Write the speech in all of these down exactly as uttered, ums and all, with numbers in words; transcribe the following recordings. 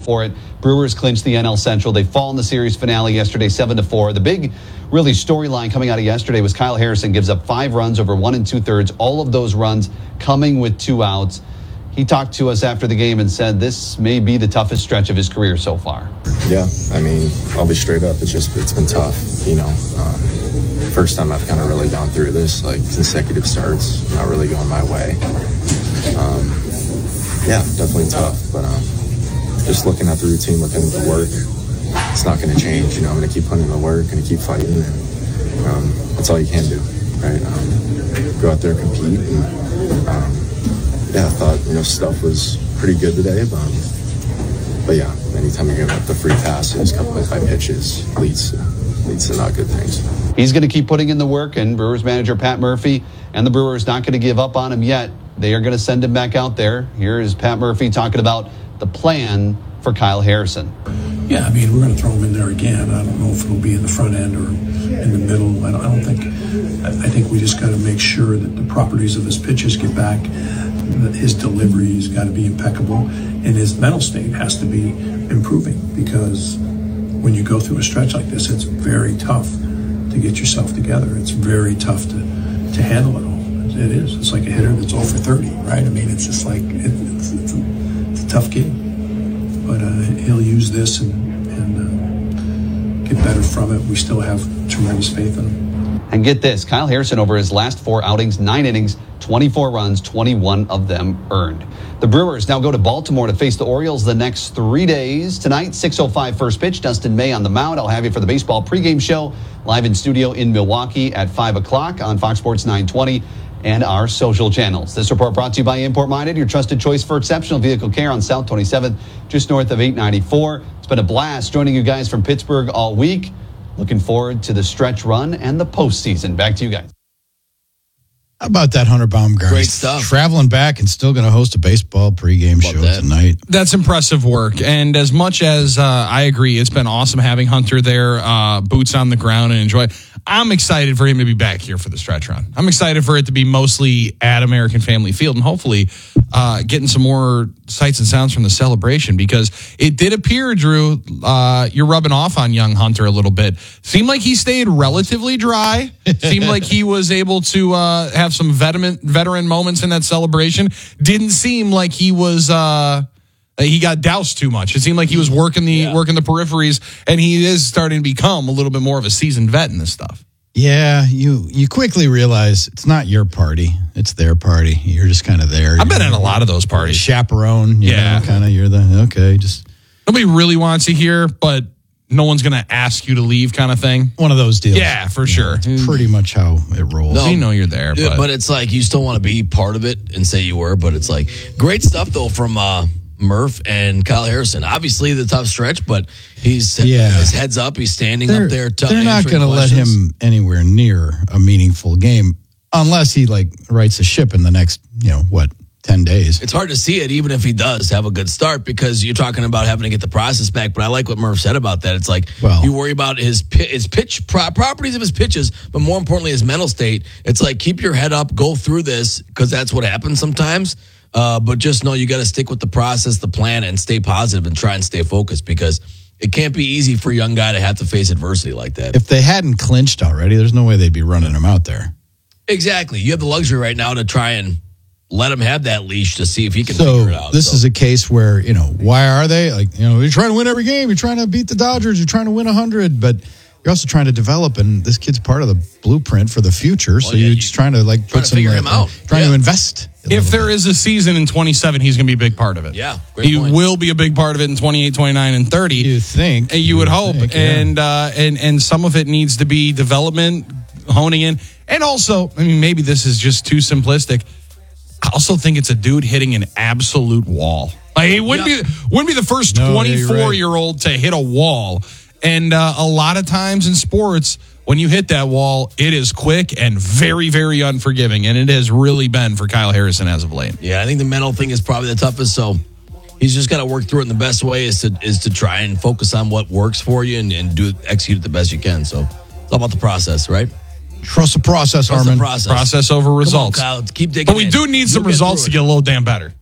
for it. Brewers clinched the N L Central. They fall in the series finale yesterday, seven to four. The big, really, storyline coming out of yesterday was Kyle Harrison gives up five runs over one and two-thirds. All of those runs coming with two outs. He talked to us after the game and said this may be the toughest stretch of his career so far. Yeah, I mean, I'll be straight up. It's just, it's been tough, you know. Um, first time I've kind of really gone through this, like consecutive starts, not really going my way. Um, yeah, definitely tough, but um, just looking at the routine, looking at the work, it's not going to change. You know, I'm going to keep putting in the work, going to keep fighting, and um, that's all you can do, right? Um, go out there, compete, and um, yeah, I thought, you know, stuff was pretty good today, but, um, but yeah, anytime you're giving up the free passes, couple of high pitches, leads, leads to not good things. He's going to keep putting in the work, and Brewers manager Pat Murphy and the Brewers not going to give up on him yet. They are going to send him back out there. Here is Pat Murphy talking about the plan for Kyle Harrison. Yeah, I mean, we're going to throw him in there again. I don't know if it'll be in the front end or in the middle. I don't, I don't think, I think we just got to make sure that the properties of his pitches get back. His delivery's got to be impeccable, and his mental state has to be improving, because when you go through a stretch like this, it's very tough to get yourself together. It's very tough to, to handle it all. It is. It's like a hitter that's oh for thirty, right? I mean, it's just like, it, it's, it's, a, it's a tough game. But uh, he'll use this and, and uh, get better from it. We still have tremendous faith in him. And get this, Kyle Harrison over his last four outings, nine innings, twenty-four runs, twenty-one of them earned. The Brewers now go to Baltimore to face the Orioles the next three days. Tonight, six oh five first pitch, Dustin May on the mound. I'll have you for the baseball pregame show live in studio in Milwaukee at five o'clock on Fox Sports nine twenty and our social channels. This report brought to you by Import Minded, your trusted choice for exceptional vehicle care on South twenty-seventh, just north of eight ninety-four. It's been a blast joining you guys from Pittsburgh all week. Looking forward to the stretch run and the postseason. Back to you guys. How about that, Hunter Baumgartner? Great stuff. Traveling back and still going to host a baseball pregame show that. tonight. That's impressive work. And as much as uh, I agree, it's been awesome having Hunter there, uh, boots on the ground, and enjoy it. I'm excited for him to be back here for the stretch run. I'm excited for it to be mostly at American Family Field, and hopefully uh, getting some more sights and sounds from the celebration, because it did appear, Drew, uh, you're rubbing off on young Hunter a little bit. Seemed like he stayed relatively dry. Seemed like he was able to uh, have some veteran veteran moments in that celebration. Didn't seem like he was uh, he got doused too much. It seemed like he was working the yeah. working the peripheries, and he is starting to become a little bit more of a seasoned vet in this stuff. Yeah, you you quickly realize it's not your party; it's their party. You're just kind of there. I've been at a lot of those parties. Chaperone, you yeah, kind of. You're the okay. Just nobody really wants you here, but no one's going to ask you to leave, kind of thing. One of those deals. Yeah, for yeah, sure. Pretty much how it rolls. No, you know you're there, but. but it's like you still want to be part of it and say you were. But it's like great stuff though from uh, Murph and Kyle Harrison. Obviously the tough stretch, but he's yeah. his head's up. He's standing they're, up there. T- they're not going to let him anywhere near a meaningful game unless he like rights a ship in the next, you know, what, ten days. It's hard to see it, even if he does have a good start, because you're talking about having to get the process back. But I like what Murph said about that. It's like well, you worry about his his pitch pro- properties of his pitches, but more importantly, his mental state. It's like keep your head up, go through this, because that's what happens sometimes. Uh, but just know you got to stick with the process, the plan, and stay positive and try and stay focused, because it can't be easy for a young guy to have to face adversity like that. If they hadn't clinched already, there's no way they'd be running him out there. Exactly. You have the luxury right now to try and let him have that leash to see if he can so figure it out. This so. is a case where, you know, why are they? Like, you know, you're trying to win every game. You're trying to beat the Dodgers. You're trying to win one hundred, but you're also trying to develop, and this kid's part of the blueprint for the future. Well, so yeah, you're just trying to, like, put to some, figure uh, him out. Trying yeah. to invest. If there bit. is a season in twenty-seven, he's going to be a big part of it. Yeah, great he point. will be a big part of it in twenty-eight, twenty-nine, and thirty. You think? And you, you would hope. Think, yeah. And uh, and and some of it needs to be development, honing in, and also, I mean, maybe this is just too simplistic. I also think it's a dude hitting an absolute wall. Like, it wouldn't yeah. be wouldn't be the first no, twenty-four-year-old right. to hit a wall. And uh, a lot of times in sports, when you hit that wall, it is quick and very, very unforgiving. And it has really been for Kyle Harrison as of late. Yeah, I think the mental thing is probably the toughest. So he's just got to work through it. And the best way is to is to try and focus on what works for you and, and do execute it the best you can. So it's all about the process, right? Trust the process, Trust Armin. the process. Process over results. Come on, Kyle. Keep digging But we in. do need some You'll results get to get a little damn better.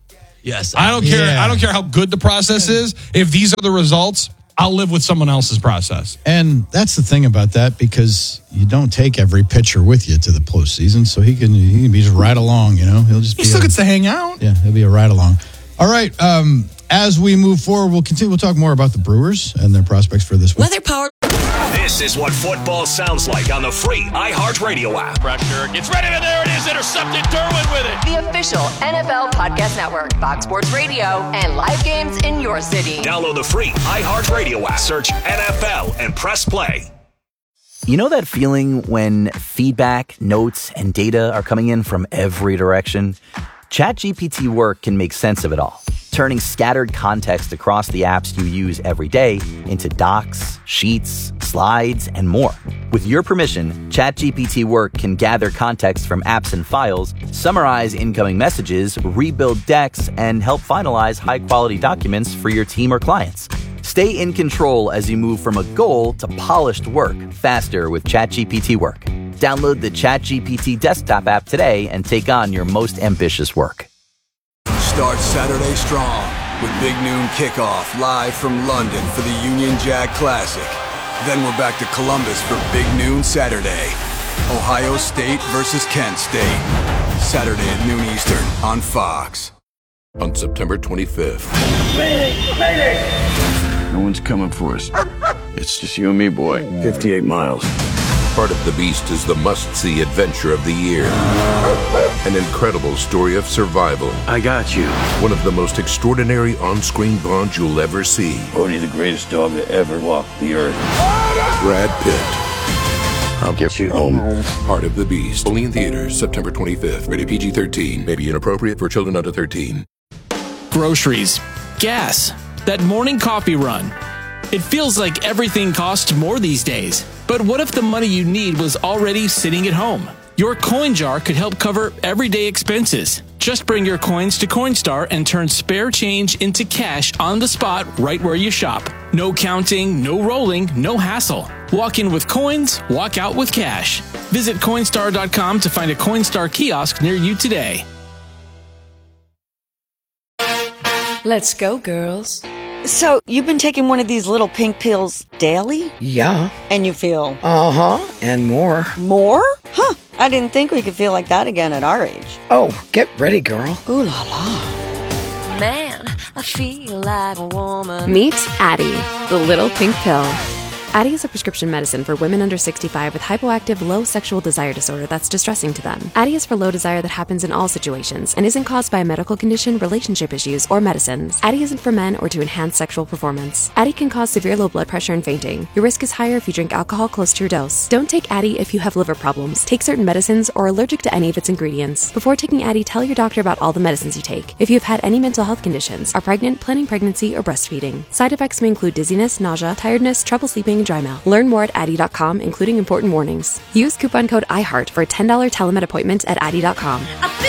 Yes. I don't care. Yeah. I don't care how good the process is. If these are the results, I'll live with someone else's process. And that's the thing about that, because you don't take every pitcher with you to the postseason, so he can he can be just right along. You know, he'll just He be still a, gets to hang out. Yeah, he'll be a ride along. All right. Um, as we move forward, we'll continue. We'll talk more about the Brewers and their prospects for this week. Weather power. This is what football sounds like on the free iHeartRadio app. Pressure gets ready, and there it is. Intercepted. Derwin with it. The official N F L Podcast Network, Fox Sports Radio, and live games in your city. Download the free iHeartRadio app. Search N F L and press play. You know that feeling when feedback, notes, and data are coming in from every direction? ChatGPT Work can make sense of it all, turning scattered context across the apps you use every day into docs, sheets, slides, and more. With your permission, ChatGPT Work can gather context from apps and files, summarize incoming messages, rebuild decks, and help finalize high-quality documents for your team or clients. Stay in control as you move from a goal to polished work faster with ChatGPT Work. Download the ChatGPT desktop app today and take on your most ambitious work. Start Saturday strong with Big Noon Kickoff live from London for the Union Jack Classic. Then we're back to Columbus for Big Noon Saturday. Ohio State versus Kent State. Saturday at noon Eastern on Fox. On September twenty-fifth. Mayday! Mayday! No one's coming for us. It's just you and me, boy. fifty-eight miles. Part of the Beast is the must-see adventure of the year. An incredible story of survival. I got you. One of the most extraordinary on-screen bonds you'll ever see. Bodhi, the greatest dog that ever walked the earth. Brad Pitt. I'll get you home. Part of the Beast. Only in theaters September twenty-fifth. Rated P G thirteen. May be inappropriate for children under thirteen. Groceries. Gas. That morning coffee run. It feels like everything costs more these days. But what if the money you need was already sitting at home? Your coin jar could help cover everyday expenses. Just bring your coins to Coinstar and turn spare change into cash on the spot right where you shop. No counting, no rolling, no hassle. Walk in with coins, walk out with cash. Visit Coinstar dot com to find a Coinstar kiosk near you today. Let's go, girls. So, you've been taking one of these little pink pills daily? Yeah. And you feel? Uh-huh, and more. More? Huh, I didn't think we could feel like that again at our age. Oh, get ready, girl. Ooh la la. Man, I feel like a woman. Meet Addyi, the little pink pill. Addyi is a prescription medicine for women under sixty-five with hypoactive low sexual desire disorder that's distressing to them. Addyi is for low desire that happens in all situations and isn't caused by a medical condition, relationship issues, or medicines. Addyi isn't for men or to enhance sexual performance. Addyi can cause severe low blood pressure and fainting. Your risk is higher if you drink alcohol close to your dose. Don't take Addyi if you have liver problems, take certain medicines, or are allergic to any of its ingredients. Before taking Addyi, tell your doctor about all the medicines you take. If you have had any mental health conditions, are pregnant, planning pregnancy, or breastfeeding. Side effects may include dizziness, nausea, tiredness, trouble sleeping, and dry mouth. Learn more at Addyi dot com, including important warnings. Use coupon code iHeart for a ten dollars telemed appointment at Addyi dot com.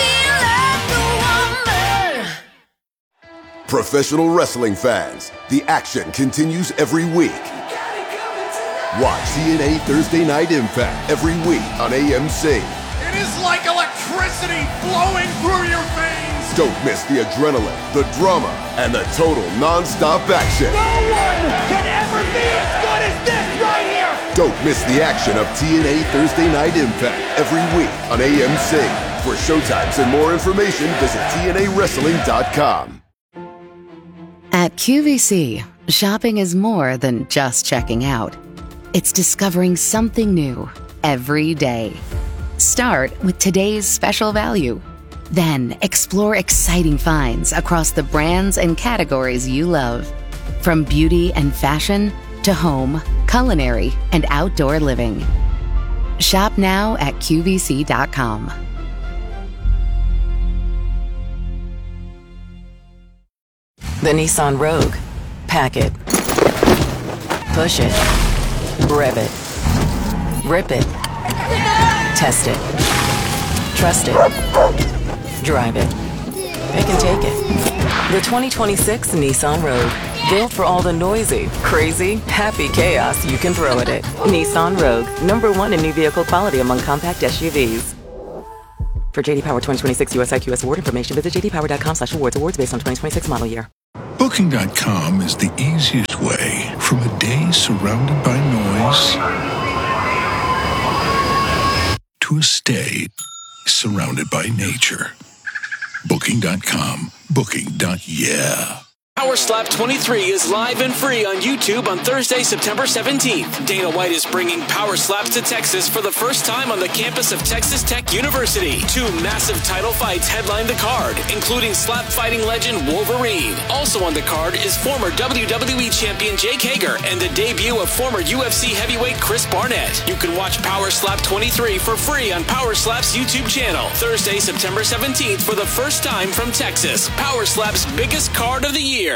Professional wrestling fans, the action continues every week. Watch T N A Thursday Night Impact every week on A M C. It is like electricity flowing through your veins. Don't miss the adrenaline, the drama, and the total non-stop action. No one can ever be as good as this right here. Don't miss the action of T N A Thursday Night Impact every week on A M C. For showtimes and more information, visit T N A wrestling dot com. At Q V C, shopping is more than just checking out. It's discovering something new every day. Start with today's special value. Then explore exciting finds across the brands and categories you love. From beauty and fashion to home, culinary, and outdoor living. Shop now at Q V C dot com. The Nissan Rogue. Pack it. Push it. Rev it. Rip it. Test it. Trust it. Drive it. Pick and take it. The twenty twenty-six Nissan Rogue. Built for all the noisy, crazy, happy chaos you can throw at it. Nissan Rogue. Number one in new vehicle quality among compact S U Vs. For J D Power twenty twenty-six U S I Q S award information, visit j d power dot com slash awards. Awards based on twenty twenty-six model year. Booking dot com is the easiest way from a day surrounded by noise to a stay surrounded by nature. Booking dot com. Booking. Yeah. Power Slap twenty-three is live and free on YouTube on Thursday, September seventeenth. Dana White is bringing Power Slaps to Texas for the first time on the campus of Texas Tech University. Two massive title fights headline the card, including slap fighting legend Wolverine. Also on the card is former W W E champion Jake Hager and the debut of former U F C heavyweight Chris Barnett. You can watch Power Slap twenty-three for free on Power Slap's YouTube channel. Thursday, September seventeenth for the first time from Texas. Power Slap's biggest card of the year.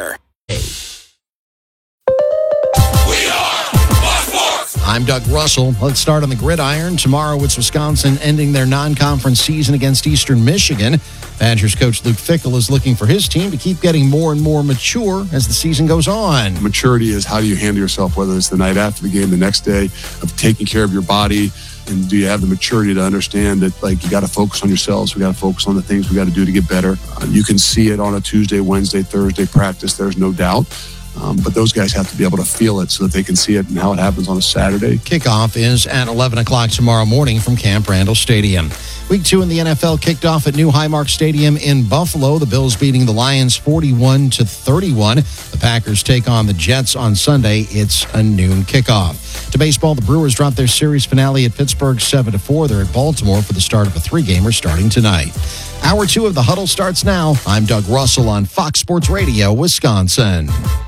I'm Doug Russell. Let's start on the gridiron. Tomorrow it's Wisconsin ending their non-conference season against Eastern Michigan. Badgers coach Luke Fickell is looking for his team to keep getting more and more mature as the season goes on. Maturity is how do you handle yourself, whether it's the night after the game, the next day, of taking care of your body, and do you have the maturity to understand that, like, you got to focus on yourselves. We got to focus on the things we got to do to get better. Uh, you can see it on a Tuesday, Wednesday, Thursday practice. There's no doubt. Um, but those guys have to be able to feel it so that they can see it and how it happens on a Saturday. Kickoff is at eleven o'clock tomorrow morning from Camp Randall Stadium. Week two in the N F L kicked off at New Highmark Stadium in Buffalo. The Bills beating the Lions forty-one to thirty-one. The Packers take on the Jets on Sunday. It's a noon kickoff. To baseball, the Brewers dropped their series finale at Pittsburgh seven to four. They're at Baltimore for the start of a three-gamer starting tonight. Hour two of the Huddle starts now. I'm Doug Russell on Fox Sports Radio, Wisconsin.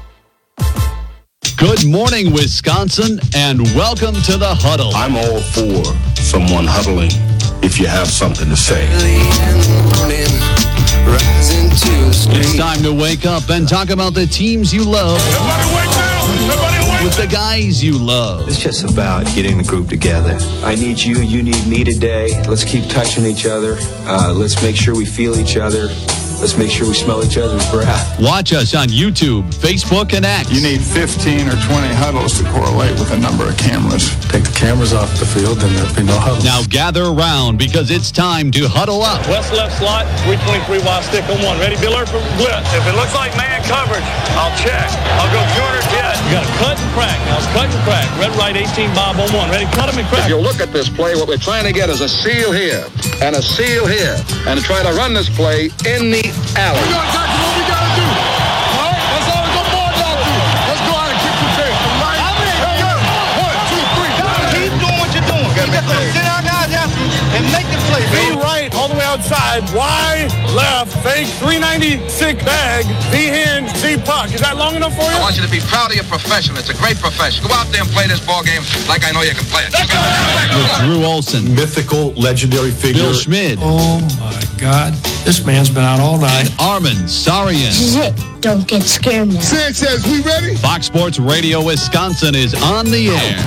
Good morning, Wisconsin, and welcome to the Huddle. I'm all for someone huddling if you have something to say. It's time to wake up and talk about the teams you love. Everybody wake up! Everybody wake up! With the guys you love. It's just about getting the group together. I need you, you need me today. Let's keep touching each other. Uh, let's make sure we feel each other. Let's make sure we smell each other's breath. Watch us on YouTube, Facebook, and X. You need fifteen or twenty huddles to correlate with the number of cameras. Take the cameras off the field and there'll be no huddles. Now gather around because it's time to huddle up. West left slot, three twenty-three wide stick on one. Ready, Biller, for blitz. If it looks like man coverage, I'll check. I'll go corner jet. You got to cut and crack. Now it's cut and crack. Red, right, eighteen, Bob on one. Ready, cut him and crack. If you look at this play, what we're trying to get is a seal here and a seal here and try to run this play in the alley. We're going to tackle what we got to do. All right? That's all the board y'all do. Let's go out and kick the tail. Right? Hey, yo. One, two, three. Keep doing what you're doing. Keep that play. Send our guys after you and make the play. Be right, all the way outside. Wide, left, fake, three ninety-six bag, V-hand, Z-puck. Is that long enough for you? I want you to be proud of your profession. It's a great profession. Go out there and play this ball game like I know you can play it. With Drew Olson. Mythical, legendary figure. Bill Schmid. Oh, my God. This man's been out all night. Armin Sarian. This is it. Don't get scared now. Sanchez, we ready? Fox Sports Radio Wisconsin is on the air.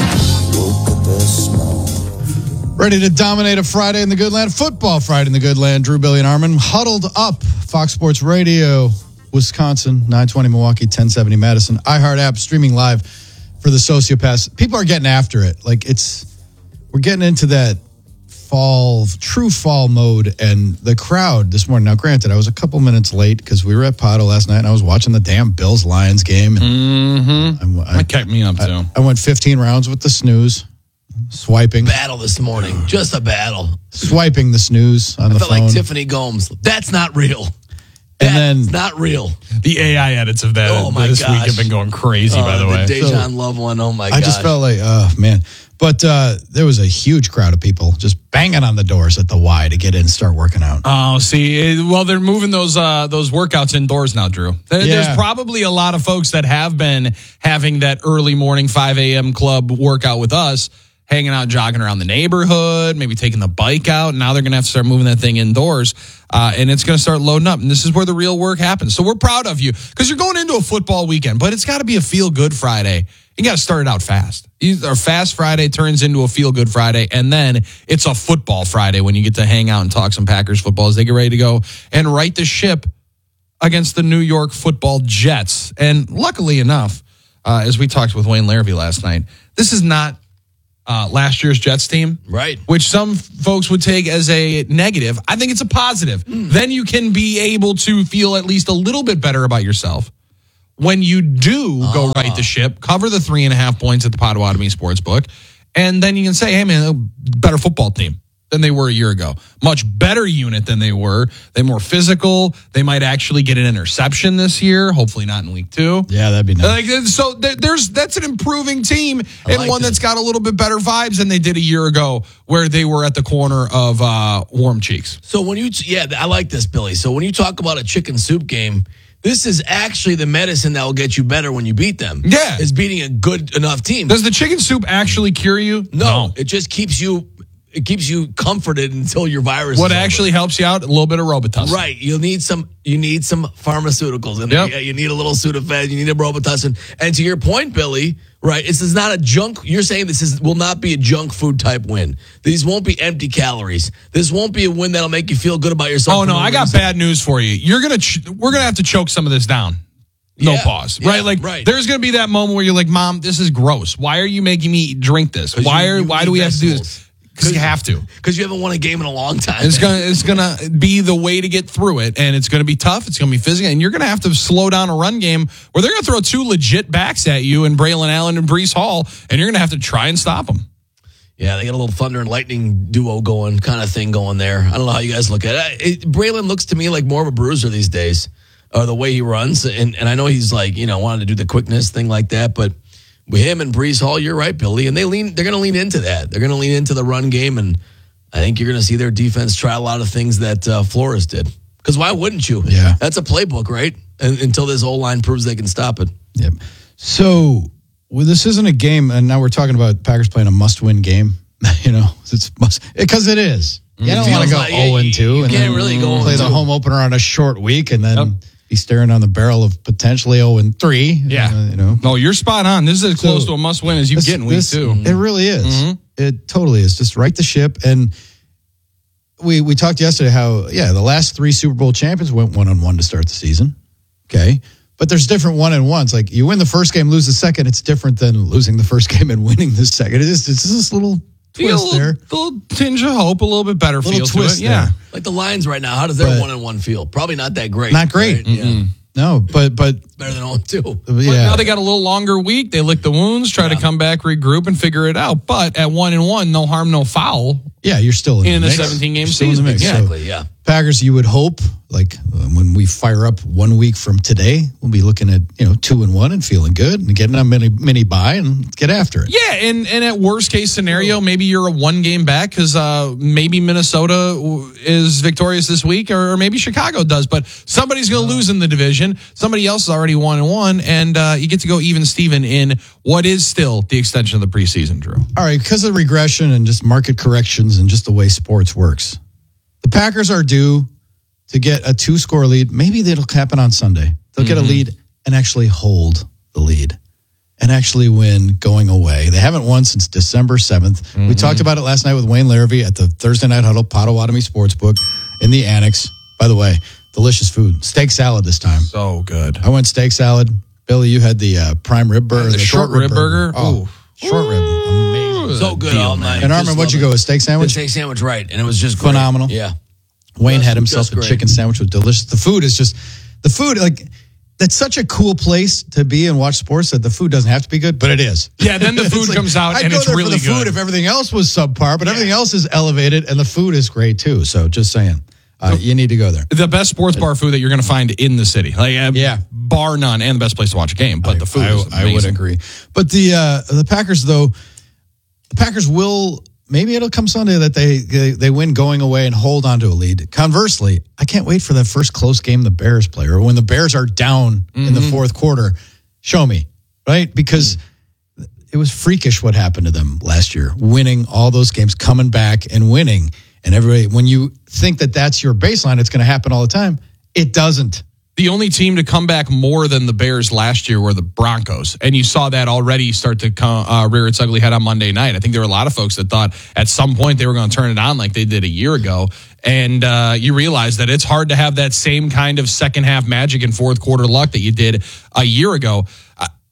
Ready to dominate a Friday in the Goodland, football Friday in the Goodland. Drew, Billy, and Armin huddled up. Fox Sports Radio, Wisconsin, nine twenty Milwaukee, ten seventy Madison. iHeart app streaming live for the sociopaths. People are getting after it. Like it's, we're getting into that fall, true fall mode, and the crowd this morning. Now, granted, I was a couple minutes late because we were at Pato last night, and I was watching the damn Bills Lions game. Mm-hmm. I, that kept me up too. I, I went fifteen rounds with the snooze. Swiping. Battle this morning. Just a battle. Swiping the snooze on I the felt phone. like Tiffany Gomes. That's not real. And That's then not real. The A I edits of that oh my this gosh. week have been going crazy, uh, by the, the way. The Dejan so, Love one. Oh my god. I just felt like, oh man. But uh, there was a huge crowd of people just banging on the doors at the Y to get in and start working out. Oh, see, well, they're moving those uh, those workouts indoors now, Drew. There, Yeah. There's probably a lot of folks that have been having that early morning five a.m. club workout with us, hanging out, jogging around the neighborhood, maybe taking the bike out. Now they're going to have to start moving that thing indoors, uh, and it's going to start loading up. And this is where the real work happens. So we're proud of you because you're going into a football weekend, but it's got to be a feel-good Friday. You got to start it out fast. Either Fast Friday turns into a feel-good Friday, and then it's a football Friday when you get to hang out and talk some Packers football as they get ready to go and right the ship against the New York Football Jets. And luckily enough, uh, as we talked with Wayne Larrivee last night, this is not uh, last year's Jets team. Right. Which some f- folks would take as a negative. I think it's a positive. Mm. Then you can be able to feel at least a little bit better about yourself. When you do oh. go right the ship, cover the three and a half points at the Potawatomi Sportsbook, and then you can say, hey, man, better football team than they were a year ago. Much better unit than they were. They're more physical. They might actually get an interception this year. Hopefully not in week two. Yeah, that'd be nice. Like, so there's that's an improving team I and like one that. that's got a little bit better vibes than they did a year ago where they were at the corner of uh, warm cheeks. So when you, yeah, I like this, Billy. So when you talk about a chicken soup game, this is actually the medicine that will get you better when you beat them. Yeah. Is beating a good enough team. Does the chicken soup actually cure you? No, no. It just keeps you it keeps you comforted until your virus What is actually over. helps you out? A little bit of Robitussin. Right. You need some you need some pharmaceuticals in there. Yep. You need a little Sudafed, you need a Robitussin. And to your point, Billy, right, this is not a junk you're saying this is will not be a junk food type win. These won't be empty calories. This won't be a win that'll make you feel good about yourself. Oh no, I got bad news for you. You're going to ch- we're going to have to choke some of this down. No yeah, pause. yeah, right? Like right. there's going to be that moment where you're like, "Mom, this is gross. Why are you making me drink this? Why you, are you why do we have to do this?" Because you have to. Because you haven't won a game in a long time. It's gonna it's gonna be the way to get through it, and it's gonna be tough. It's gonna be physical, and you're gonna have to slow down a run game where they're gonna throw two legit backs at you, and Braylon Allen and Breece Hall, and you're gonna have to try and stop them. Yeah, they got a little thunder and lightning duo going, kind of thing going there. I don't know how you guys look at it. it Braylon looks to me like more of a bruiser these days, or the way he runs, and and I know he's like you know wanted to do the quickness thing like that, but. With him and Breece Hall, you're right, Billy, and they lean. They're going to lean into that. They're going to lean into the run game, and I think you're going to see their defense try a lot of things that uh, Flores did. Because why wouldn't you? Yeah, that's a playbook, right? And, until this O-line proves they can stop it. Yep. So well, this isn't a game, and now we're talking about Packers playing a must-win game. You know, it's must because it is. You don't want to go like, zero and two and then really go play the home opener on a short week, and then. Yep. Be staring on the barrel of potentially zero and three. Yeah. Uh, you know. No, you're spot on. This is as close so, to a must win as you get in week this, two. It really is. Mm-hmm. It totally is. Just right the ship. And we we talked yesterday how, yeah, the last three Super Bowl champions went one on one to start the season. Okay. But there's different one and ones. Like you win the first game, lose the second. It's different than losing the first game and winning the second. It's just, it's just this little twist a little, there. A little tinge of hope, a little bit better little feel twist to it. Yeah. Like the Lions right now, how does their but, one and one feel? Probably not that great. Not great. Right? Yeah. No, but but better than oh two. Yeah. Now they got a little longer week. They lick the wounds, try yeah. to come back, regroup, and figure it out. But at one and one, no harm, no foul. Yeah, you're still in, in the a mix. seventeen game season. season. Exactly. So, yeah. Packers, you would hope, like uh, when we fire up one week from today, we'll be looking at you know two and one and feeling good and getting a mini mini bye and get after it. Yeah, and and at worst case scenario, maybe you're a one game back because uh, maybe Minnesota is victorious this week, or maybe Chicago does. But somebody's going to lose in the division. Somebody else is already one and one, and uh, you get to go even Steven in what is still the extension of the preseason, Drew. All right, because of regression and just market corrections and just the way sports works. The Packers are due to get a two-score lead. Maybe that'll happen on Sunday. They'll mm-hmm. get a lead and actually hold the lead and actually win going away. They haven't won since December seventh. Mm-hmm. We talked about it last night with Wayne Larrivee at the Thursday Night Huddle, Potawatomi Sportsbook in the Annex. By the way, delicious food. Steak salad this time. So good. I went steak salad. Billy, you had the uh, prime rib burger. Uh, the, the short, short rib burger. burger. Oh, short rib. Amazing. So good all night. And Armin, what'd you go? A steak sandwich? The steak sandwich, right. And it was just great. Phenomenal. Yeah. Wayne just, had himself a chicken sandwich with delicious. The food is just, the food, like, that's such a cool place to be and watch sports that the food doesn't have to be good, but it is. Yeah, then the food like, comes out I'd and go it's there really for the good. Food if everything else was subpar, but yeah. everything else is elevated and the food is great too. So just saying. Uh, you need to go there. The best sports bar food that you're going to find in the city. Like, uh, yeah. Bar none, and the best place to watch a game. But I, the food I, is amazing. I would agree. But the uh, the Packers, though, the Packers will, maybe it'll come Sunday that they, they, they win going away and hold on to a lead. Conversely, I can't wait for that first close game the Bears play, or when the Bears are down mm-hmm. in the fourth quarter. Show me, right? Because mm. it was freakish what happened to them last year, winning all those games, coming back and winning. And everybody, when you think that that's your baseline, it's going to happen all the time. It doesn't. The only team to come back more than the Bears last year were the Broncos. And you saw that already start to come, uh, rear its ugly head on Monday night. I think there were a lot of folks that thought at some point they were going to turn it on like they did a year ago. And uh, you realize that it's hard to have that same kind of second half magic and fourth quarter luck that you did a year ago. Uh,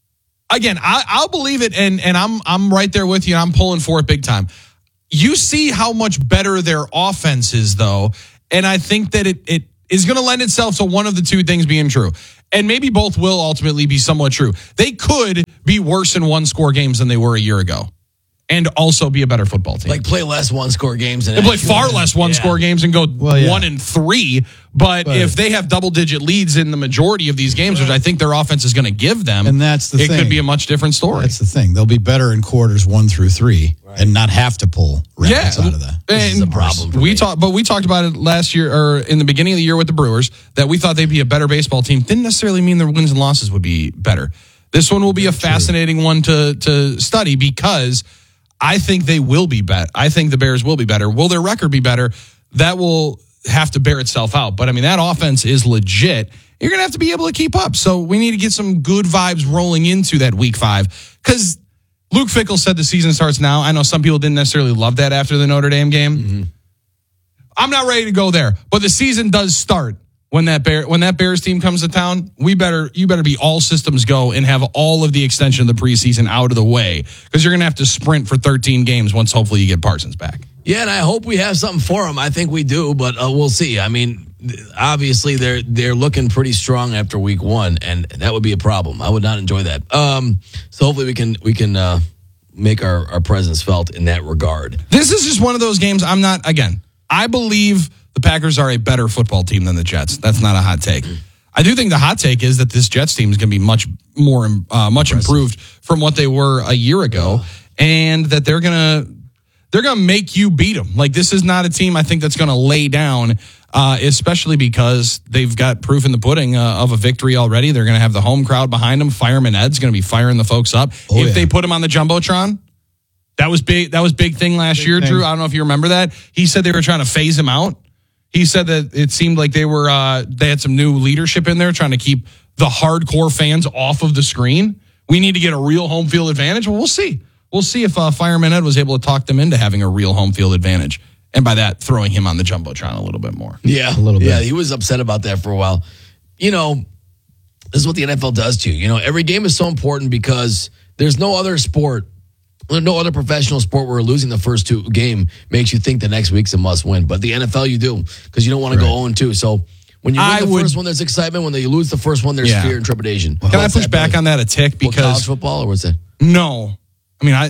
again, I, I'll believe it, and and I'm I'm right there with you, and I'm pulling for it big time. You see how much better their offense is, though, and I think that it it is going to lend itself to one of the two things being true. And maybe both will ultimately be somewhat true. They could be worse in one-score games than they were a year ago and also be a better football team. Like play less one-score games. They play far less one-score yeah. games and go well, yeah. one and three. But, but if they have double-digit leads in the majority of these games, which I think their offense is going to give them, and that's the it thing. could be a much different story. That's the thing. They'll be better in quarters one through three right. and not have to pull rabbits yeah. out of that. This is a problem. We talked, but we talked about it last year or in the beginning of the year with the Brewers that we thought they'd be a better baseball team. Didn't necessarily mean their wins and losses would be better. This one will be a fascinating one to to study because I think they will be better. I think the Bears will be better. Will their record be better? That will have to bear itself out. But I mean, that offense is legit. You're going to have to be able to keep up. So we need to get some good vibes rolling into that week five because Luke Fickell said the season starts now. I know some people didn't necessarily love that after the Notre Dame game. Mm-hmm. I'm not ready to go there, but the season does start when that Bear when that Bears team comes to town. We better you better be all systems go and have all of the extension of the preseason out of the way because you're going to have to sprint for thirteen games once hopefully you get Parsons back. Yeah, and I hope we have something for them. I think we do, but uh, we'll see. I mean, obviously they're they're looking pretty strong after week one, and that would be a problem. I would not enjoy that. Um, so hopefully we can we can uh, make our, our presence felt in that regard. This is just one of those games. I'm not again. I believe the Packers are a better football team than the Jets. That's not a hot take. I do think the hot take is that this Jets team is going to be much more uh, much Impressive. improved from what they were a year ago, oh. and that they're gonna. They're going to make you beat them. Like, this is not a team I think that's going to lay down, uh, especially because they've got proof in the pudding uh, of a victory already. They're going to have the home crowd behind them. Fireman Ed's going to be firing the folks up. Oh, if yeah. they put him on the Jumbotron, that was big. That was big thing last big year, thing. Drew. I don't know if you remember that. He said they were trying to phase him out. He said that it seemed like they were uh, they had some new leadership in there trying to keep the hardcore fans off of the screen. We need to get a real home field advantage. Well, we'll see. We'll see if uh, Fireman Ed was able to talk them into having a real home field advantage. And by that, throwing him on the Jumbotron a little bit more. Yeah, a little bit. Yeah, he was upset about that for a while. You know, this is what the N F L does to you. You know, every game is so important because there's no other sport, no other professional sport where losing the first two game makes you think the next week's a must win. But the N F L, you do because you don't want to right. go oh and two. So when you win I the would, first one, there's excitement. When you lose the first one, there's yeah. fear and trepidation. Well, Can I push back on that a tick? Because what, college football or what's that? No. I mean, I...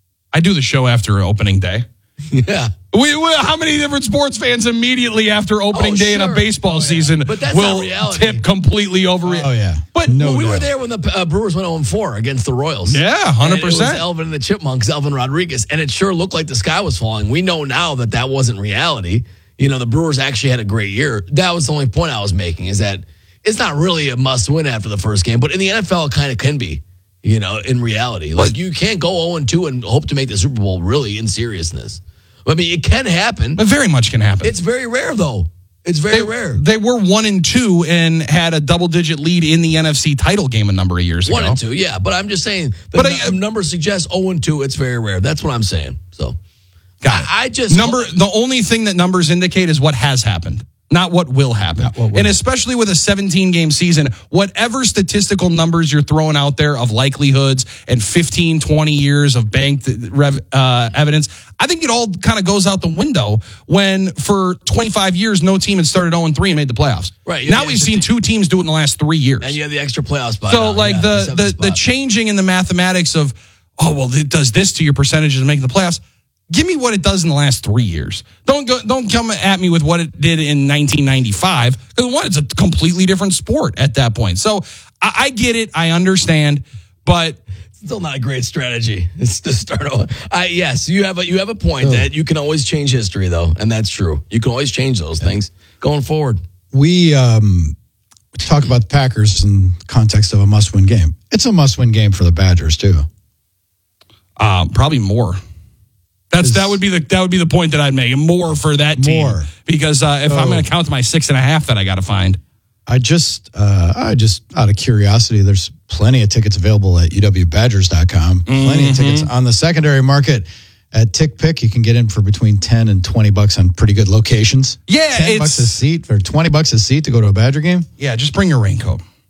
I do the show after opening day. Yeah. We, we, how many different sports fans immediately after opening oh, day sure. in a baseball oh, yeah. season but that's will tip completely over it? Oh, yeah. But no we doubt. were there when the uh, Brewers went oh and four against the Royals. Yeah, one hundred percent. And it was Elvin and the Chipmunks, Elvin Rodriguez, and it sure looked like the sky was falling. We know now that that wasn't reality. You know, the Brewers actually had a great year. That was the only point I was making is that it's not really a must-win after the first game, but in the N F L, it kind of can be. You know, in reality, like you can't go oh and two and hope to make the Super Bowl really in seriousness. I mean, it can happen. It very much can happen. It's very rare, though. It's very they, rare. They were one and two and had a double-digit lead in the N F C title game a number of years one ago. One and two, yeah. But I'm just saying, the but n- I, number suggests oh and two. It's very rare. That's what I'm saying. So, got it. I, I just number. Hope- the only thing that numbers indicate is what has happened. Not what will happen. What will. And especially with a seventeen-game season, whatever statistical numbers you're throwing out there of likelihoods and fifteen, twenty years of banked uh, evidence, I think it all kind of goes out the window when for twenty-five years, no team had started oh and three and made the playoffs. Right. Now we've seen two teams do it in the last three years. And you have the extra playoff spot. So, now. like, yeah, the, the, the, the changing in the mathematics of, oh, well, it does this to your percentages of making the playoffs. Give me what it does in the last three years. Don't go. Don't come at me with what it did in nineteen ninety-five. Because one, it's a completely different sport at that point. So I, I get it. I understand, but still not a great strategy. It's to start over. I, yes, you have a you have a point oh. that you can always change history, though, and that's true. You can always change those things going forward. We um, talk about the Packers in the context of a must-win game. It's a must-win game for the Badgers too. Uh, probably more. That's that would be the that would be the point that I'd make. More for that team. More. Because uh, if oh. I'm going to count my six and a half that I got to find. I just, uh, I just out of curiosity, there's plenty of tickets available at U W Badgers dot com. Mm-hmm. Plenty of tickets on the secondary market at TickPick. You can get in for between ten and twenty bucks on pretty good locations. Yeah, ten it's bucks a seat or twenty bucks a seat to go to a Badger game. Yeah, just bring your raincoat.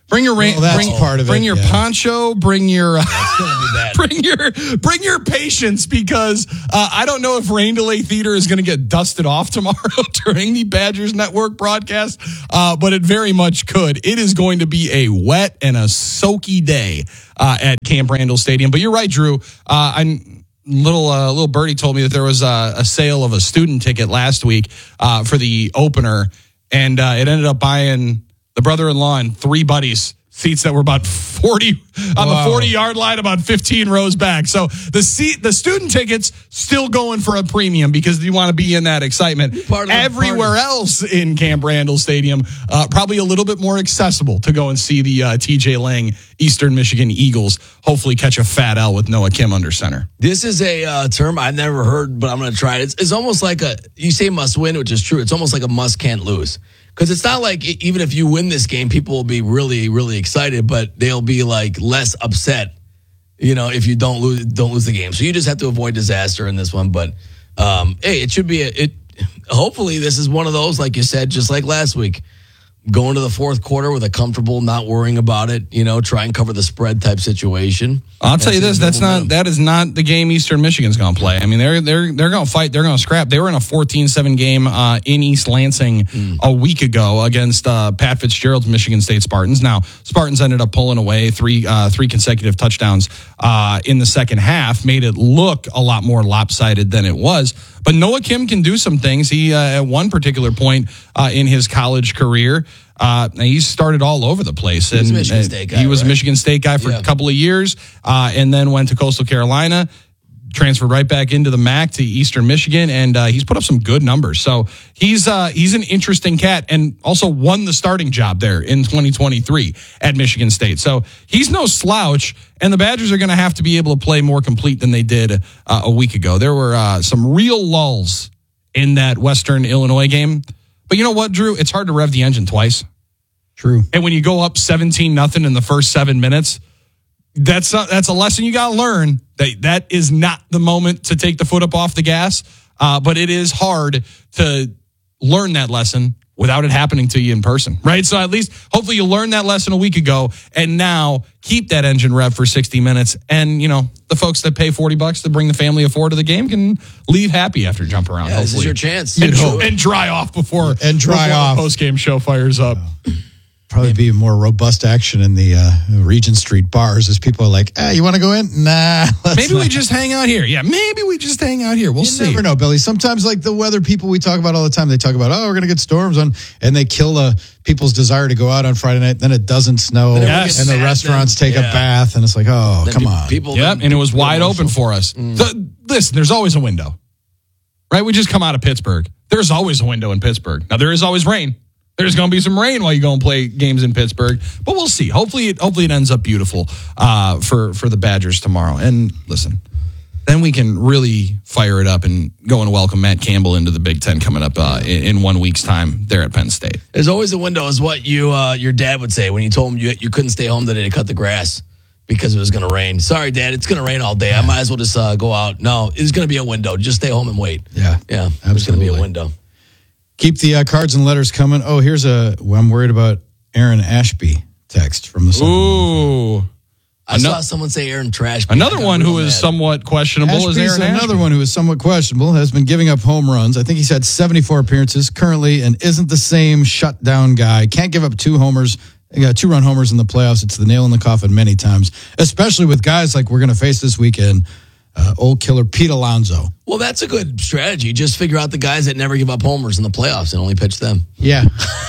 Bring your rain. Well, that's bring, part of bring it, your yeah. poncho. Bring your. Uh, bring your. Bring your patience because uh, I don't know if Rain Delay Theater is going to get dusted off tomorrow during the Badgers Network broadcast, uh, but it very much could. It is going to be a wet and a soaky day uh, at Camp Randall Stadium. But you're right, Drew. Uh, I'm. Little uh, little birdie told me that there was a, a sale of a student ticket last week uh, for the opener, and uh, it ended up buying the brother-in-law and three buddies seats that were about forty on Wow. the forty-yard line, about fifteen rows back. So the seat, the student tickets still going for a premium because you want to be in that excitement. Part of the Everywhere party. else in Camp Randall Stadium, uh, probably a little bit more accessible to go and see the uh, T J Lang Eastern Michigan Eagles hopefully catch a fat L with Noah Kim under center. This is a uh, term I've never heard, but I'm going to try it. It's, it's almost like a, you say must win, which is true. It's almost like a must can't lose. Because it's not like even if you win this game, people will be really, really excited, but they'll be like less upset, you know, if you don't lose, don't lose the game. So you just have to avoid disaster in this one. But um, hey, it should be a, it. Hopefully, this is one of those, like you said, just like last week, going to the fourth quarter with a comfortable, not worrying about it, you know, try and cover the spread type situation. I'll tell you this: that's momentum. not that is not the game Eastern Michigan's going to play. I mean, they're they're they're going to fight. They're going to scrap. They were in a fourteen seven game uh, in East Lansing mm. a week ago against uh, Pat Fitzgerald's Michigan State Spartans. Now, Spartans ended up pulling away three uh, three consecutive touchdowns uh, in the second half, made it look a lot more lopsided than it was. But Noah Kim can do some things. He uh, at one particular point uh, in his college career. Uh, he started all over the place. He was and, a Michigan State guy. He was right? a Michigan State guy for Yeah. a couple of years, uh, and then went to Coastal Carolina, transferred right back into the M A C to Eastern Michigan, and uh, he's put up some good numbers. So he's uh, he's an interesting cat, and also won the starting job there in twenty twenty-three at Michigan State. So he's no slouch, and the Badgers are going to have to be able to play more complete than they did uh, a week ago. There were uh, some real lulls in that Western Illinois game. But you know what, Drew? It's hard to rev the engine twice. True. And when you go up seventeen nothing in the first seven minutes, that's a, that's a lesson you got to learn. That that is not the moment to take the foot up off the gas. Uh, but it is hard to learn that lesson without it happening to you in person, right? So at least hopefully you learned that lesson a week ago, and now keep that engine rev for sixty minutes. And you know the folks that pay forty bucks to bring the family of four to the game can leave happy after jump around. Yeah, hopefully, this is your chance. and, You and dry off before And dry before off. the post game show fires up. Probably be more robust action in the uh, Regent Street bars as people are like, ah, you want to go in? Nah. let's Maybe we not." just hang out here. Yeah, maybe we just hang out here. We'll You see. never know, Billy. Sometimes, like the weather people we talk about all the time, they talk about, oh, we're going to get storms on, and they kill uh, people's desire to go out on Friday night. Then it doesn't snow, Yes. and the Then- restaurants take yeah. a bath, and it's like, oh, Then come pe- on. People, Yep, then and it was get wide open emotional. for us. The- listen, there's always a window, right? We just come out of Pittsburgh. There's always a window in Pittsburgh. Now there is always rain. There's going to be some rain while you go and play games in Pittsburgh, but we'll see. Hopefully, it hopefully it ends up beautiful uh, for for the Badgers tomorrow. And listen, then we can really fire it up and go and welcome Matt Campbell into the Big Ten coming up uh, in, in one week's time there at Penn State. There's always a window, is what you uh, your dad would say when you told him you, you couldn't stay home today to cut the grass because it was going to rain. Sorry, Dad, it's going to rain all day. I might as well just uh, go out. No, it's going to be a window. Just stay home and wait. Yeah, Yeah, there's going to be a absolutely. window. Keep the uh, cards and letters coming. Oh, here's a, well, I'm worried about Aaron Ashby text from the Sun. Ooh. I Ano- saw someone say Aaron Trash. Another I got one real who is mad. somewhat questionable is Ashby's Aaron another Ashby. one who is somewhat questionable, has been giving up home runs. I think he's had seventy-four appearances currently and isn't the same shutdown guy. Can't give up two homers, uh, two-run homers in the playoffs. It's the nail in the coffin many times, especially with guys like we're going to face this weekend, uh, old killer Pete Alonso. Well, that's a good strategy. Just figure out the guys that never give up homers in the playoffs and only pitch them. Yeah.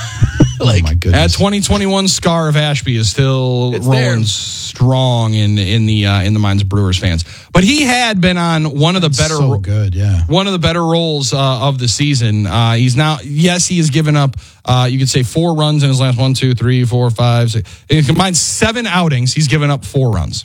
Like, oh, my That goodness. twenty twenty-one scar of Ashby is still It's rolling there. strong in in the uh, in the minds of Brewers fans. But he had been on one of the better so good, yeah. one of the better roles uh, of the season. Uh, he's now, yes, he has given up, uh, you could say, four runs in his last one, two, three, four, five, six. In combined seven outings, he's given up four runs.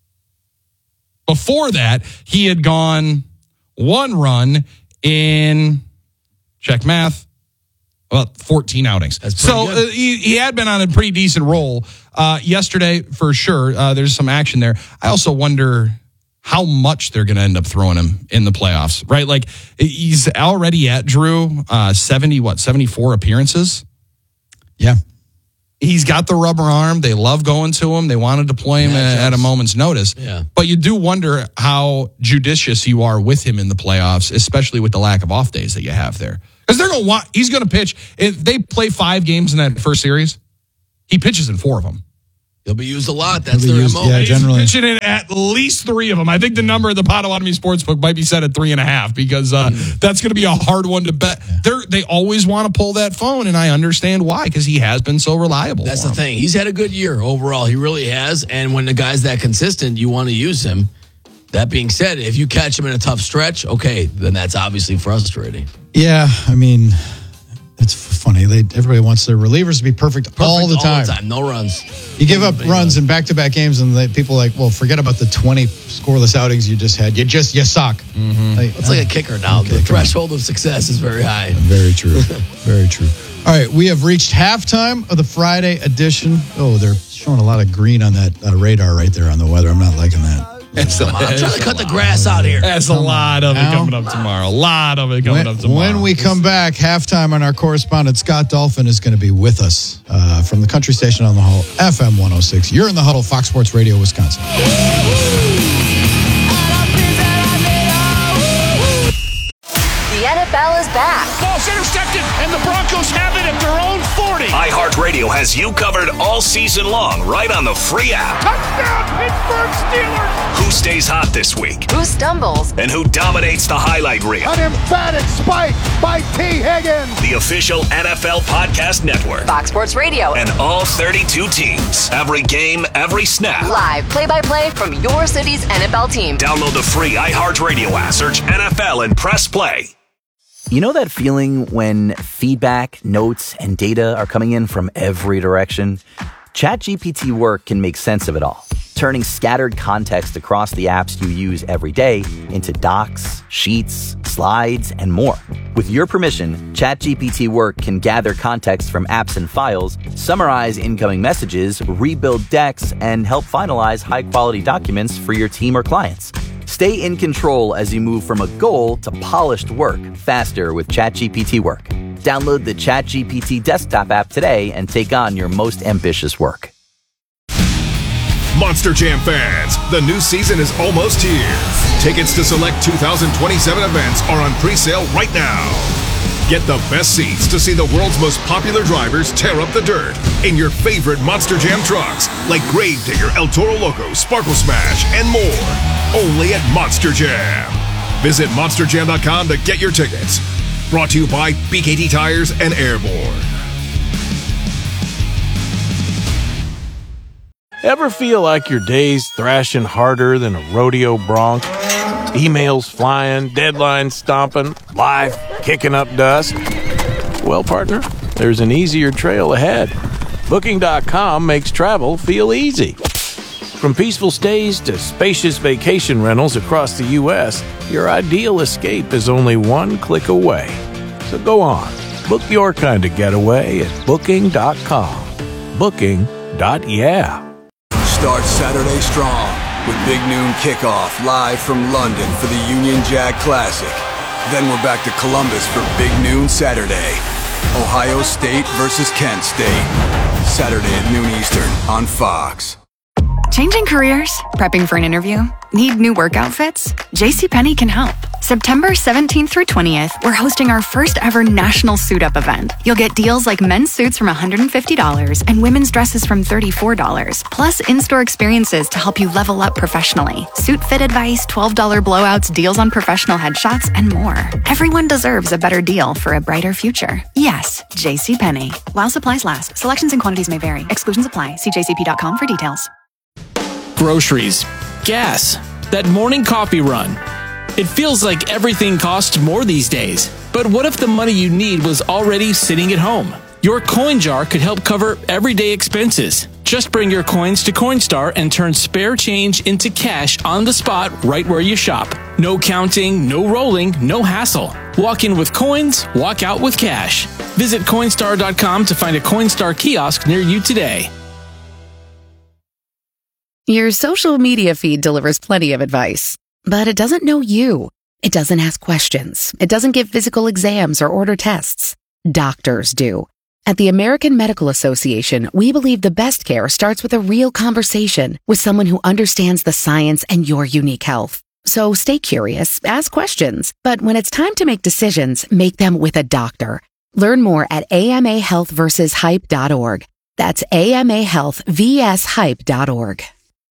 Before that, he had gone one run in, check math, about fourteen outings. That's pretty so good. uh, he, he had been on a pretty decent roll. Uh, yesterday, for sure, uh, there's some action there. I also wonder how much they're going to end up throwing him in the playoffs, right? Like he's already at, Drew, uh, seventy, what, seventy-four appearances? Yeah. He's got the rubber arm. They love going to him. They want to deploy him at, at a moment's notice. Yeah. But you do wonder how judicious you are with him in the playoffs, especially with the lack of off days that you have there. Because they're going to want, he's going to pitch. If they play five games in that first series, he pitches in four of them. He'll be used a lot. That's He'll be their used- M O. yeah, He's generally. pitching in at least three of them. I think the number of the Potawatomi Sportsbook might be set at three and a half because uh, Mm. that's going to be a hard one to bet. They're, they always want to pull that phone, and I understand why, because he has been so reliable. That's for the him. thing. He's had a good year overall. He really has. And when the guy's that consistent, you want to use him. That being said, if you catch him in a tough stretch, okay, then that's obviously frustrating. Yeah, I mean, it's funny. They everybody wants their relievers to be perfect, Perfect all the time. No runs. You give up Everybody runs does. in back-to-back games, and they, people are like, well, forget about the twenty scoreless outings you just had. You just you suck. Mm-hmm. Like, It's like a kicker now. The threshold of success is very high. Very true. Very true. All right, we have reached halftime of the Friday edition. Oh, they're showing a lot of green on that uh, radar right there on the weather. I'm not liking that. It's a, I'm trying to cut the grass out here. That's a lot of it Now? coming up tomorrow. A lot of it coming When, up tomorrow. when we come back, halftime on our correspondent, Scott Dolphin, is going to be with us uh, from the country station on the Huddle, F M one oh six. You're in the Huddle, Fox Sports Radio, Wisconsin. The N F L is back. Ball's intercepted, and the Broncos have it at their own forty. iHeartRadio has you covered all season long, right on the free app. Touchdown, Pittsburgh Steelers. Who stays hot this week? Who stumbles? And who dominates the highlight reel? An emphatic spike by T. Higgins. The official N F L Podcast Network. Fox Sports Radio. And all thirty-two teams. Every game, every snap. Live play-by-play from your city's N F L team. Download the free iHeartRadio app, search N F L, and press play. You know that feeling when feedback, notes, and data are coming in from every direction? ChatGPT Work can make sense of it all, turning scattered context across the apps you use every day into docs, sheets, slides, and more. With your permission, ChatGPT Work can gather context from apps and files, summarize incoming messages, rebuild decks, and help finalize high-quality documents for your team or clients. Stay in control as you move from a goal to polished work faster with ChatGPT Work. Download the ChatGPT desktop app today and take on your most ambitious work. Monster Jam fans, the new season is almost here. Tickets to select two thousand twenty-seven events are on pre-sale right now. Get the best seats to see the world's most popular drivers tear up the dirt in your favorite Monster Jam trucks, like Gravedigger, El Toro Loco, Sparkle Smash, and more. Only at Monster Jam. Visit monster jam dot com to get your tickets. Brought to you by B K T Tires and Airborne. Ever feel like your day's thrashing harder than a rodeo bronc? Emails flying, deadlines stomping, life kicking up dust? Well, partner, there's an easier trail ahead. Booking dot com makes travel feel easy. From peaceful stays to spacious vacation rentals across the U S, your ideal escape is only one click away. So go on, book your kind of getaway at booking dot com. Booking. Yeah. Start Saturday strong with Big Noon Kickoff live from London for the Union Jack Classic. Then we're back to Columbus for Big Noon Saturday. Ohio State versus Kent State. Saturday at noon Eastern on Fox. Changing careers? Prepping for an interview? Need new work outfits? JCPenney can help. September seventeenth through twentieth, we're hosting our first ever national suit up event. You'll get deals like men's suits from one hundred fifty dollars and women's dresses from thirty-four dollars, plus in-store experiences to help you level up professionally. Suit fit advice, twelve dollars blowouts, deals on professional headshots, and more. Everyone deserves a better deal for a brighter future. Yes, JCPenney. While supplies last, selections and quantities may vary. Exclusions apply. See j c p dot com for details. Groceries, gas, that morning coffee run. It feels like everything costs more these days. But what if the money you need was already sitting at home? Your coin jar could help cover everyday expenses. Just bring your coins to Coinstar and turn spare change into cash on the spot right where you shop. No counting, no rolling, no hassle. Walk in with coins, walk out with cash. Visit Coinstar dot com to find a Coinstar kiosk near you today. Your social media feed delivers plenty of advice, but it doesn't know you. It doesn't ask questions. It doesn't give physical exams or order tests. Doctors do. At the American Medical Association, we believe the best care starts with a real conversation with someone who understands the science and your unique health. So stay curious, ask questions, but when it's time to make decisions, make them with a doctor. Learn more at A M A health versus hype dot org. That's A M A health versus hype dot org.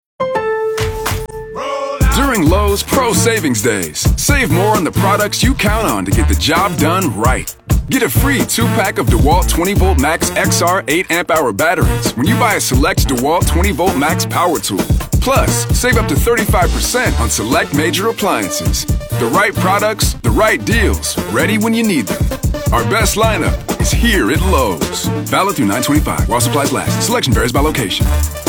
During Lowe's Pro Savings Days, save more on the products you count on to get the job done right. Get a free two-pack of DeWalt twenty volt Max X R eight amp hour batteries when you buy a select DeWalt twenty volt Max power tool. Plus, save up to thirty-five percent on select major appliances. The right products, the right deals, ready when you need them. Our best lineup is here at Lowe's. Valid through nine twenty-five while supplies last. Selection varies by location.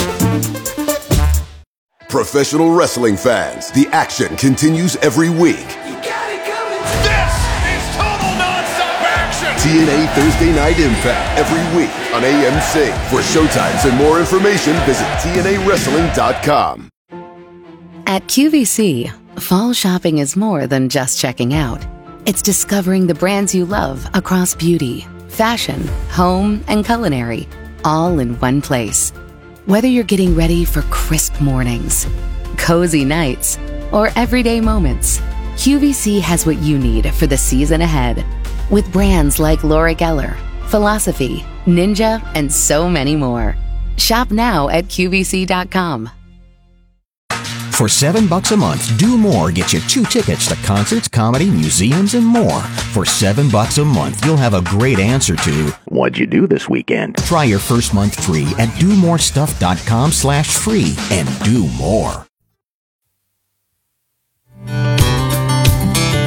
Professional wrestling fans, the action continues every week. This is total nonstop action. T N A Thursday Night Impact every week on A M C. For showtimes and more information, visit T N A wrestling dot com. At Q V C, fall shopping is more than just checking out. It's discovering the brands you love across beauty, fashion, home, and culinary, all in one place. Whether you're getting ready for crisp mornings, cozy nights, or everyday moments, Q V C has what you need for the season ahead. With brands like Laura Geller, Philosophy, Ninja, and so many more. Shop now at Q V C dot com. For seven bucks a month, Do More gets you two tickets to concerts, comedy, museums, and more. For seven bucks a month, you'll have a great answer to what'd you do this weekend? Try your first month free at do more stuff dot com slash free and do more.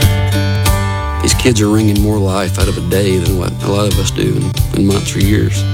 These kids are wringing more life out of a day than what a lot of us do in, in months or years.